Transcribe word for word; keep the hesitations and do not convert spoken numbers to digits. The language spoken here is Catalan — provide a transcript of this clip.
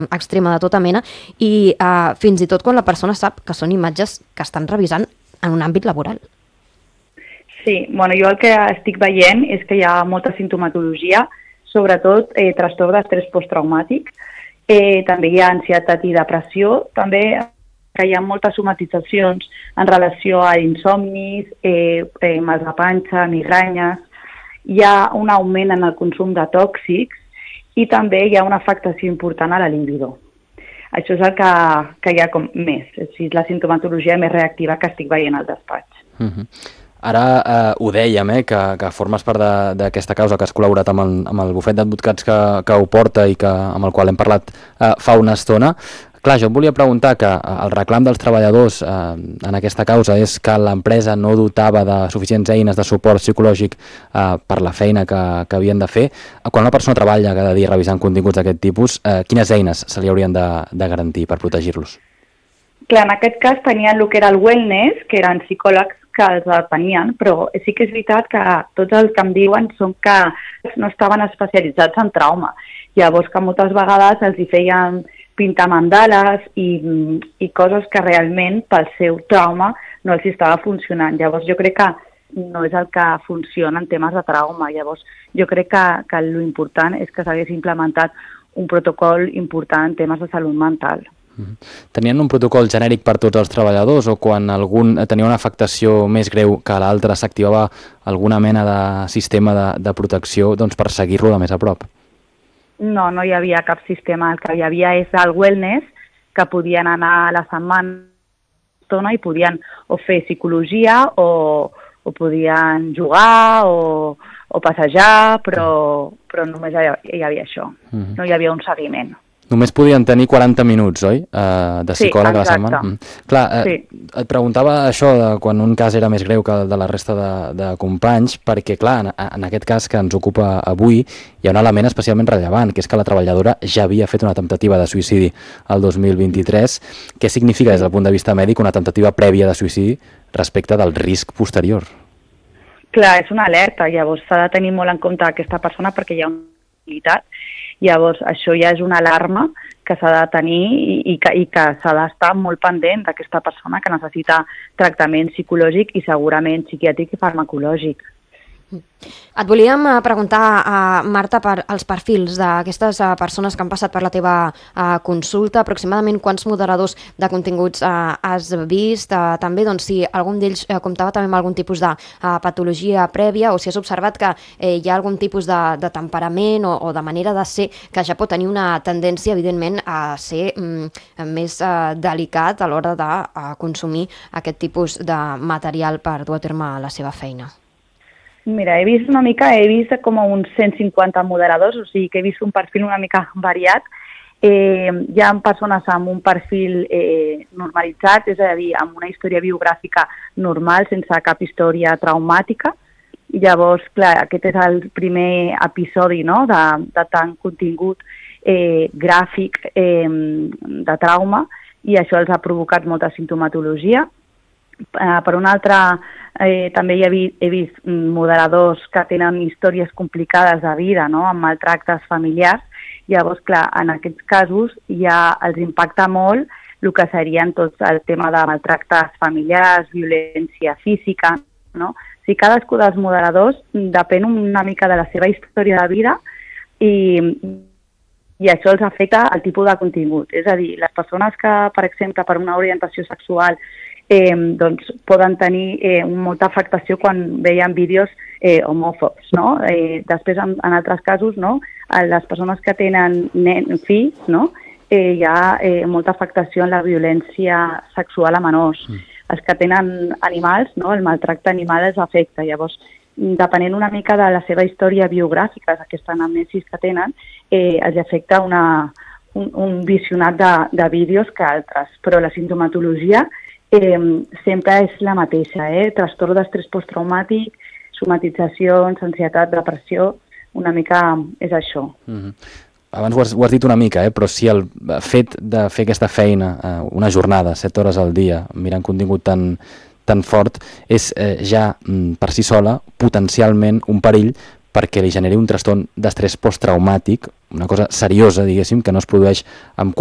extrema de tota mena i uh, fins i tot quan la persona sap que són imatges que estan revisant en un àmbit laboral. Sí, bueno, jo el que estic veient és que hi ha molta sintomatologia, sobretot eh, trastorn d'estrès posttraumàtic, eh, també hi ha ansietat i depressió, també que hi ha moltes somatitzacions en relació a insomnis, eh, eh, mals de panxa, migranyes, hi ha un augment en el consum de tòxics i també hi ha una afectació important a la libido. Això és el que, que hi ha com més, és la sintomatologia més reactiva que estic veient al despatx. Uh-huh. Ara eh, ho dèiem, eh, que, que formes part d'aquesta causa, que has col·laborat amb el, amb el bufet d'advocats que, que ho porta i que, amb el qual hem parlat eh, fa una estona. Clar, jo em volia preguntar que el reclam dels treballadors eh, en aquesta causa és que l'empresa no dotava de suficients eines de suport psicològic eh, per la feina que, que havien de fer. Quan una persona treballa cada dia revisant continguts d'aquest tipus, eh, quines eines se li haurien de, de garantir per protegir-los? Clar, en aquest cas tenien el que era el wellness, que eren psicòlegs que els tenien, però sí que és veritat que tots els que em diuen són que no estaven especialitzats en trauma. Llavors que moltes vegades els hi feien pintar mandales i, i coses que realment pel seu trauma no els estava funcionant. Llavors jo crec que no és el que funciona en temes de trauma. Llavors jo crec que, que l'important és que s'hagués implementat un protocol important en temes de salut mental. Tenien un protocol genèric per tots els treballadors o quan algun tenia una afectació més greu que l'altre s'activava alguna mena de sistema de, de protecció doncs, per seguir-lo de més a prop? No, no hi havia cap sistema. El que hi havia és el wellness, que podien anar a la setmana i podien o fer psicologia o, o podien jugar o, o passejar, però, però només hi havia, hi havia això. Uh-huh. No hi havia un seguiment. Només podien tenir quaranta minuts, oi? Uh, de psicòleg sí, a la setmana. Mm. Clar, uh, sí. Et preguntava això de quan un cas era més greu que el de la resta de, de companys, perquè, clar, en, en aquest cas que ens ocupa avui hi ha un element especialment rellevant, que és que la treballadora ja havia fet una temptativa de suïcidi el dos mil vint-i-tres. Què significa des del punt de vista mèdic una temptativa prèvia de suïcidi respecte del risc posterior? Clar, és una alerta. Llavors s'ha de tenir molt en compte aquesta persona perquè hi ha una possibilitat. Llavors, això ja és una alarma que s'ha de tenir i, i que, i que s'ha d'estar molt pendent d'aquesta persona que necessita tractament psicològic i segurament psiquiàtric i farmacològic. Et volíem preguntar, uh, Marta, per els perfils d'aquestes uh, persones que han passat per la teva uh, consulta. Aproximadament quants moderadors de continguts uh, has vist? Uh, també, doncs, si algun d'ells uh, comptava també amb algun tipus de uh, patologia prèvia o si has observat que eh, hi ha algun tipus de, de temperament o, o de manera de ser que ja pot tenir una tendència, evidentment, a ser um, més uh, delicat a l'hora de uh, consumir aquest tipus de material per dur a terme la seva feina. Mira, he vist una mica, he vist com uns cent cinquanta moderadors, o sigui que he vist un perfil una mica variat. Eh, hi ha persones amb un perfil eh, normalitzat, és a dir, amb una història biogràfica normal, sense cap història traumàtica. Llavors, clar, aquest és el primer episodi, no?, de, de tant contingut eh, gràfic eh, de trauma, i això els ha provocat molta sintomatologia. Uh, per una altra, eh, també hi he, vist, he vist moderadors que tenen històries complicades de vida, no?, amb maltractes familiars. Llavors, clar, en aquests casos ja els impacta molt el que serien tots el tema de maltractes familiars, violència física, no? O sigui, cadascú dels moderadors depèn una mica de la seva història de vida i, i això els afecta al tipus de contingut. És a dir, les persones que, per exemple, per una orientació sexual Eh, doncs poden tenir eh, molta afectació quan veien vídeos eh, homòfobs, no? Eh, després, en, en altres casos, no?, les persones que tenen nen, fills, no?, eh, hi ha eh, molta afectació en la violència sexual a menors. Mm. Els que tenen animals, no?, el maltracte animal els afecta. Llavors, depenent una mica de la seva història biogràfica, aquesta anamnesis que tenen, eh, els afecta una, un, un visionat de, de vídeos que altres. Però la sintomatologia Eh, sempre és la mateixa, eh? Trastorn d'estrès posttraumàtic, somatitzacions, ansietat, depressió, una mica és això. Mm-hmm. Abans ho has, ho has dit una mica, eh? Però si el fet de fer aquesta feina, eh, una jornada, set hores al dia, mirant contingut tan, tan fort, és eh, ja mm, per si sola potencialment un perill perquè li generi un trastorn d'estrès posttraumàtic, una cosa seriosa, diguéssim, que no es produeix amb